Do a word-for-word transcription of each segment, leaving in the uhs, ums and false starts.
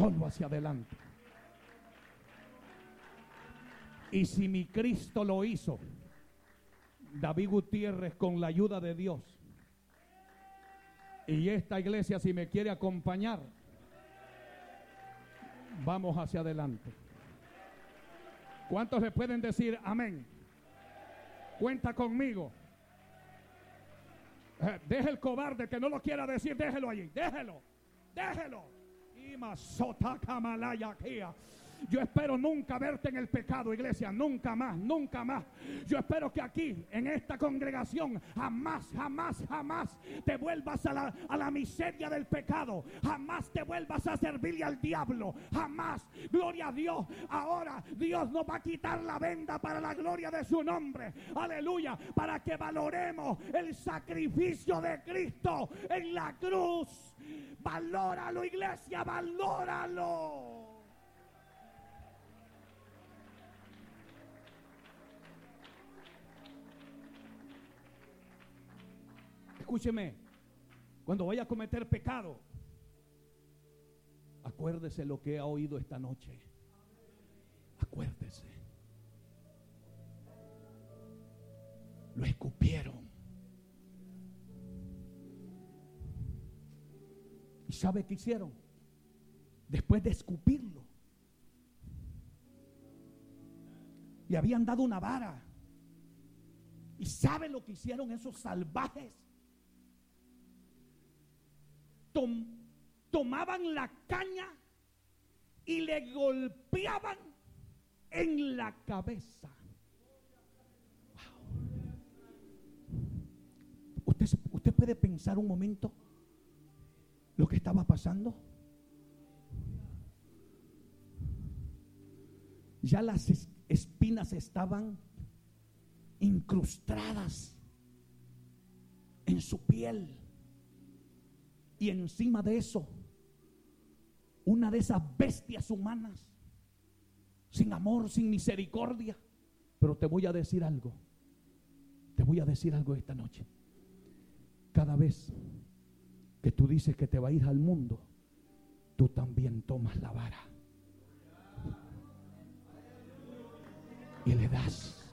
solo hacia adelante. Y si mi Cristo lo hizo, David Gutiérrez, con la ayuda de Dios, y esta iglesia, si me quiere acompañar, vamos hacia adelante. ¿Cuántos le pueden decir amén? Cuenta conmigo. Eh, deje el cobarde que no lo quiera decir, déjelo allí, déjelo, déjelo. Y masota camalaya kia. Yo espero nunca verte en el pecado, iglesia, nunca más, nunca más. Yo espero que aquí, en esta congregación, jamás, jamás, jamás te vuelvas a la, a la miseria del pecado. Jamás te vuelvas a servirle al diablo, jamás. Gloria a Dios. Ahora Dios nos va a quitar la venda para la gloria de su nombre. Aleluya. Para que valoremos el sacrificio de Cristo en la cruz. Valóralo, iglesia, valóralo. Escúcheme, cuando vaya a cometer pecado, acuérdese lo que ha oído esta noche. Acuérdese. Lo escupieron. ¿Y sabe qué hicieron? Después de escupirlo, le habían dado una vara. ¿Y sabe lo que hicieron esos salvajes? Tom, tomaban la caña y le golpeaban en la cabeza. Wow. ¿Usted, usted puede pensar un momento lo que estaba pasando? Ya las espinas estaban incrustadas en su piel. Y encima de eso, una de esas bestias humanas, sin amor, sin misericordia. Pero te voy a decir algo, te voy a decir algo esta noche. Cada vez que tú dices que te va a ir al mundo, tú también tomas la vara y le das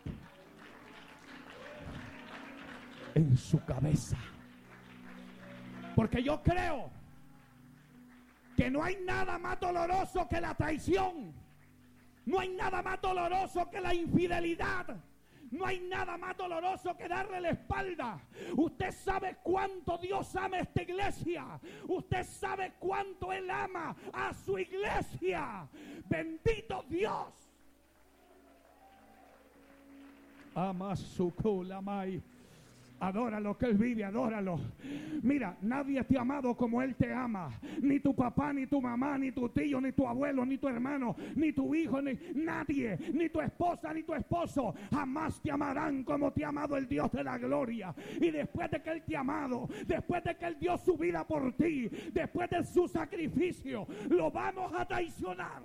en su cabeza. Porque yo creo que no hay nada más doloroso que la traición. No hay nada más doloroso que la infidelidad. No hay nada más doloroso que darle la espalda. Usted sabe cuánto Dios ama a esta iglesia. Usted sabe cuánto Él ama a su iglesia. Bendito Dios. Ama su colamay. Adóralo, que Él vive, adóralo. Mira, nadie te ha amado como Él te ama. Ni tu papá, ni tu mamá, ni tu tío, ni tu abuelo, ni tu hermano, ni tu hijo, ni nadie, ni tu esposa, ni tu esposo. Jamás te amarán como te ha amado el Dios de la gloria. Y después de que Él te ha amado, después de que Él dio su vida por ti, después de su sacrificio, ¿lo vamos a traicionar?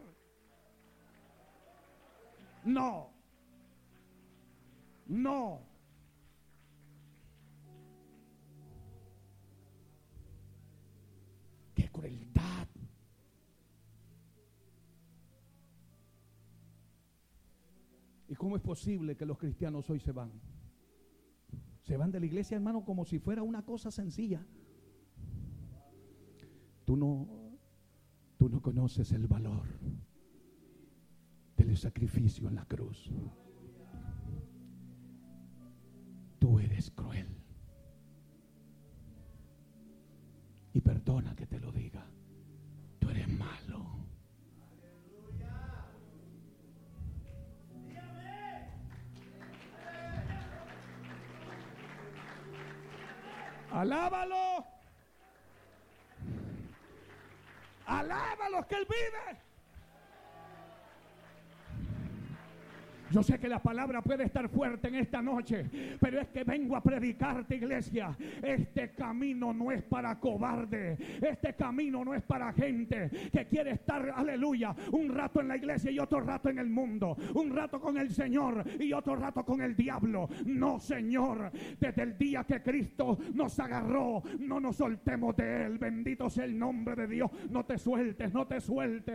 No. No. ¡Qué crueldad! ¿Y cómo es posible que los cristianos hoy se van? Se van de la iglesia, hermano, como si fuera una cosa sencilla. Tú no, tú no conoces el valor del sacrificio en la cruz. Tú eres cruel. Y perdona que te lo diga, tú eres malo. Alábalo. Alábalo, que Él vive. Yo sé que la palabra puede estar fuerte en esta noche, pero es que vengo a predicarte, iglesia. Este camino no es para cobarde. Este camino no es para gente que quiere estar, aleluya, un rato en la iglesia y otro rato en el mundo, un rato con el Señor y otro rato con el diablo. No, Señor, desde el día que Cristo nos agarró, no nos soltemos de Él. Bendito sea el nombre de Dios. No te sueltes, no te sueltes.